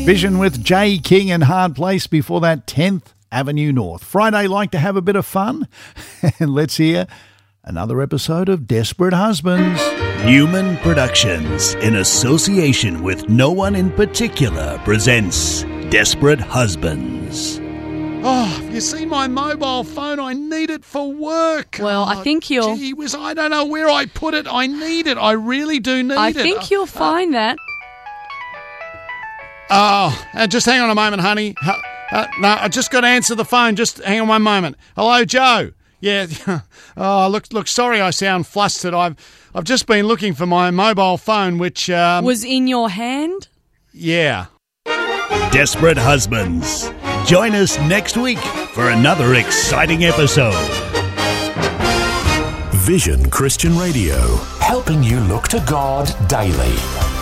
Vision with Jay King and Hard Place, before that 10th Avenue North. Friday, like to have a bit of fun? And let's hear another episode of Desperate Husbands. Newman Productions, in association with No One in Particular, presents Desperate Husbands. Oh, you see my mobile phone? I need it for work. Well, I think you'll... Gee whiz, I don't know where I put it. I need it. I really do need it. I think you'll find that. Oh, just hang on a moment, honey. No, I just got to answer the phone. Just hang on one moment. Hello, Joe. Yeah. Oh, look. Sorry, I sound flustered. I've just been looking for my mobile phone, which was in your hand. Yeah. Desperate Husbands. Join us next week for another exciting episode. Vision Christian Radio, helping you look to God daily.